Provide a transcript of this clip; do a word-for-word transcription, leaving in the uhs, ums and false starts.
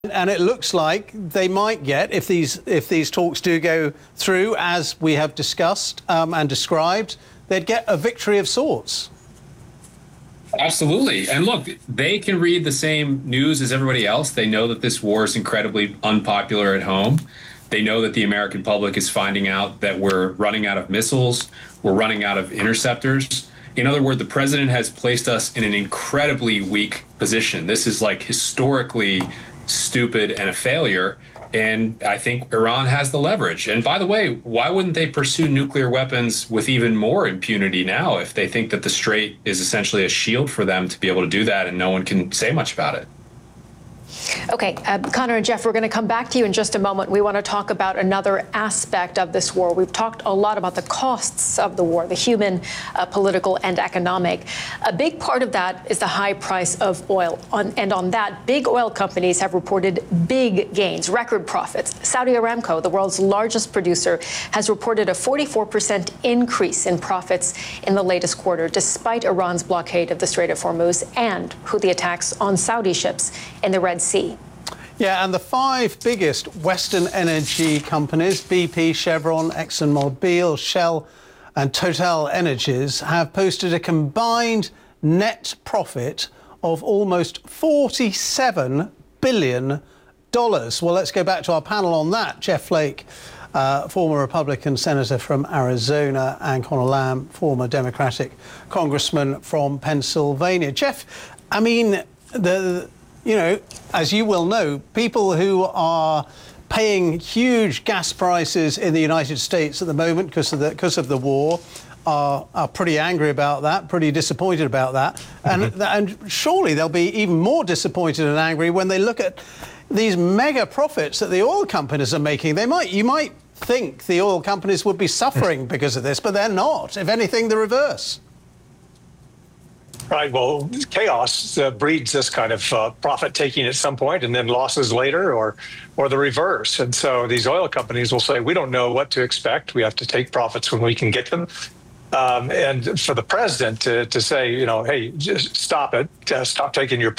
And it looks like they might get, if these if these talks do go through, as we have discussed um, and described, they'd get a victory of sorts. Absolutely. And look, they can read the same news as everybody else. They know that this war is incredibly unpopular at home. They know that the American public is finding out that we're running out of missiles, we're running out of interceptors. In other words, the president has placed us in an incredibly weak position. This is like historically stupid and a failure. And I think Iran has the leverage. And by the way, why wouldn't they pursue nuclear weapons with even more impunity now if they think that the Strait is essentially a shield for them to be able to do that and no one can say much about it? Okay, uh, Connor and Jeff, we're going to come back to you in just a moment. We want to talk about another aspect of this war. We've talked a lot about the costs of the war, the human, uh, political, and economic. A big part of that is the high price of oil. On, and on that, big oil companies have reported big gains, record profits. Saudi Aramco, the world's largest producer, has reported a forty-four percent increase in profits in the latest quarter, despite Iran's blockade of the Strait of Hormuz and Houthi attacks on Saudi ships in the Red Sea. Yeah, and the five biggest Western energy companies, B P, Chevron, ExxonMobil, Shell and Total Energies, have posted a combined net profit of almost forty-seven billion dollars. Well, let's go back to our panel on that. Jeff Flake, uh, former Republican senator from Arizona, and Conor Lamb, former Democratic congressman from Pennsylvania. Jeff, I mean, the... You know, as you will know, people who are paying huge gas prices in the United States at the moment because of the, because of the war are, are pretty angry about that, pretty disappointed about that. Mm-hmm. And, and surely they'll be even more disappointed and angry when they look at these mega profits that the oil companies are making. They might, you might think the oil companies would be suffering because of this, but they're not. If anything, the reverse. Right. Well, chaos uh, breeds this kind of uh, profit taking at some point and then losses later, or or the reverse. And so these oil companies will say, we don't know what to expect. We have to take profits when we can get them. Um, and for the president to, to say, you know, hey, just stop it, uh, stop taking your